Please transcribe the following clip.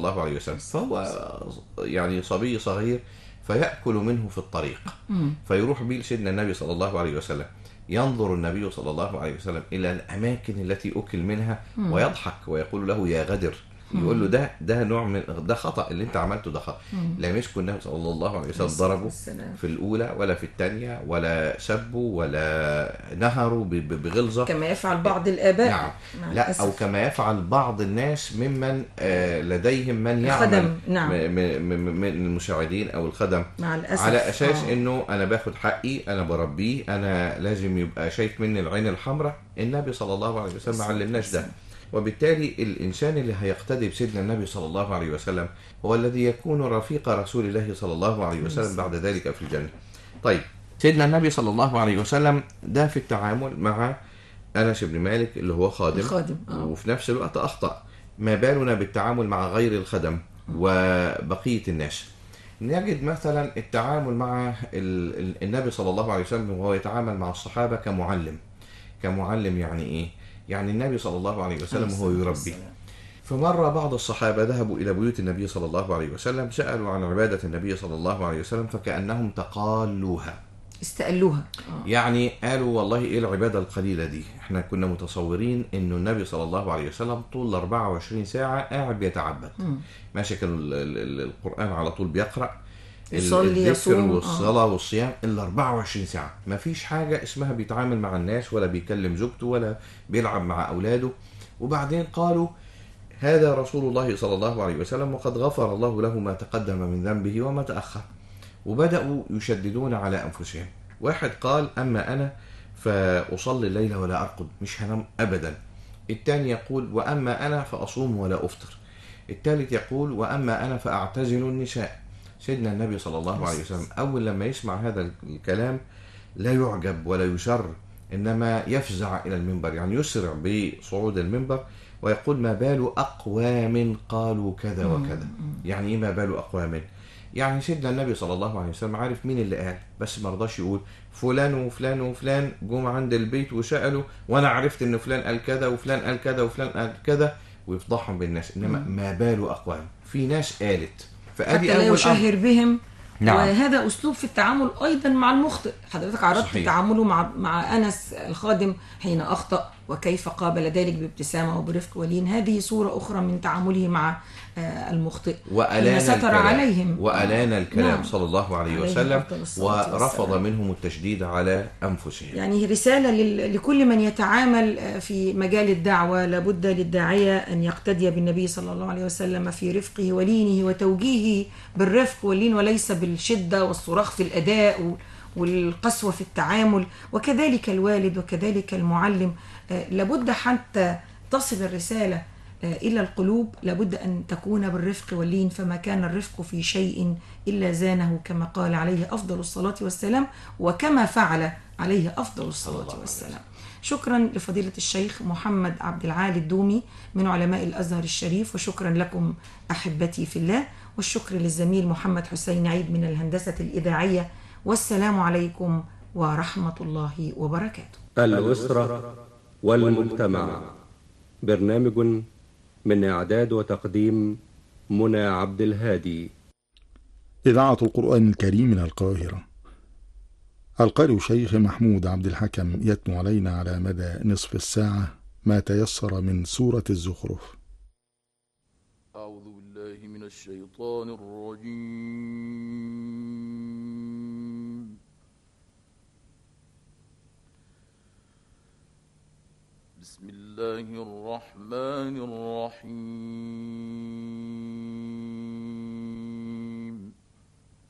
الله عليه وسلم، فهو يعني صبي صغير فيأكل منه في الطريق، فيروح بيه لسيدنا النبي صلى الله عليه وسلم. ينظر النبي صلى الله عليه وسلم إلى الأماكن التي أكل منها ويضحك ويقول له يا غدر. يقول له ده نوع من ده خطأ، اللي انت عملته ده خطأ. لا يمسك النبي صلى الله عليه وسلم ضربه في الأولى ولا في الثانية، ولا سبه ولا نهره بغلظة كما يفعل بعض الآباء. نعم. لا الأسف. أو كما يفعل بعض الناس ممن لديهم من يعمل الخدم. نعم. من المساعدين أو الخدم، مع الأسف. على أساس إنه أنا باخد حقي، أنا بربيه، أنا لازم يبقى شايف مني العين الحمراء. النبي صلى الله عليه وسلم ما علمناش ده. وبالتالي الإنسان اللي هيقتدي بسيدنا النبي صلى الله عليه وسلم هو الذي يكون رفيق رسول الله صلى الله عليه وسلم بعد ذلك في الجنة. طيب، سيدنا النبي صلى الله عليه وسلم ده في التعامل مع أنس بن مالك اللي هو خادم. وفي نفس الوقت أخطأ. ما بالنا بالتعامل مع غير الخدم وبقية الناس؟ نجد مثلا التعامل مع النبي صلى الله عليه وسلم وهو يتعامل مع الصحابة كمعلم. يعني إيه؟ يعني النبي صلى الله عليه وسلم هو يربي. فمر بعض الصحابة ذهبوا إلى بيوت النبي صلى الله عليه وسلم، سألوا عن عبادة النبي صلى الله عليه وسلم، فكأنهم تقالوها، استقلوها. يعني قالوا والله إيه العبادة القليلة دي؟ احنا كنا متصورين إنه النبي صلى الله عليه وسلم طول 24 ساعة قاعد بيتعبد، ماشي، كان القرآن على طول بيقرأ، الذكر والصلاة والصيام، إلا 24 ساعة ما فيش حاجة اسمها بيتعامل مع الناس ولا بيكلم زوجته ولا بيلعب مع أولاده. وبعدين قالوا هذا رسول الله صلى الله عليه وسلم وقد غفر الله له ما تقدم من ذنبه وما تأخر. وبدأوا يشددون على أنفسهم. واحد قال أما أنا فأصلي الليل ولا أرقد، مش هنام أبدا. الثاني يقول وأما أنا فأصوم ولا أفطر. الثالث يقول وأما أنا فأعتزل النساء. سيدنا النبي صلى الله عليه وسلم أول لما يسمع هذا الكلام لا يعجب ولا يسر، إنما يفزع إلى المنبر، يعني يسرع بصعود المنبر ويقول ما بال أقوام قالوا كذا وكذا. يعني إيه ما بال أقوام؟ يعني سيدنا النبي صلى الله عليه وسلم عارف مين اللي قال، بس ما رضاش يقول فلان وفلان وفلان جم عند البيت وسألوا وانا عرفت ان فلان قال كذا وفلان قال كذا وفلان قال كذا ويفضحهم بالناس. انما ما بال اقوام، في ناس قالت، فادي حتى لا يشهر بهم. نعم. وهذا أسلوب في التعامل أيضا مع المخطئ. حضرتك عرضت صحيح. تعامله مع أنس الخادم حين أخطأ، وكيف قابل ذلك بابتسامة وبرفق ولين. هذه صورة أخرى من تعامله مع المخطئ، حين ستر عليهم وألان الكلام نعم. صلى الله عليه وسلم، ورفض منهم التشديد على أنفسهم. يعني رسالة لكل من يتعامل في مجال الدعوة. لابد للداعية أن يقتدي بالنبي صلى الله عليه وسلم في رفقه ولينه وتوجيهه بالرفق واللين، وليس بالشدة والصراخ في الأداء والقسوة في التعامل. وكذلك الوالد وكذلك المعلم. لابد حتى تصل الرسالة إلى القلوب لابد أن تكون بالرفق واللين، فما كان الرفق في شيء إلا زانه، كما قال عليه أفضل الصلاة والسلام، وكما فعل عليه أفضل الصلاة والسلام. شكرا لفضيلة الشيخ محمد عبد العالي الدومي من علماء الأزهر الشريف، وشكرا لكم أحبتي في الله، والشكر للزميل محمد حسين عيد من الهندسة الإذاعية. والسلام عليكم ورحمة الله وبركاته. الأسرة والمجتمع، برنامج من إعداد وتقديم منى عبد الهادي. إذاعة القرآن الكريم من القاهرة. القارئ الشيخ محمود عبد الحكم يتلو علينا على مدى نصف الساعة ما تيسر من سورة الزخرف. أعوذ بالله من الشيطان الرجيم. بسم الله الرحمن الرحيم.